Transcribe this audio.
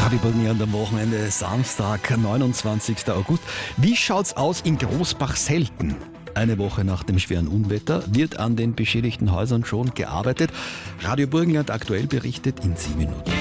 Radio Burgenland am Wochenende, Samstag, 29. August. Wie schaut's aus in Großbach-Selten? Eine Woche nach dem schweren Unwetter wird an den beschädigten Häusern schon gearbeitet. Radio Burgenland aktuell berichtet in 7 Minuten.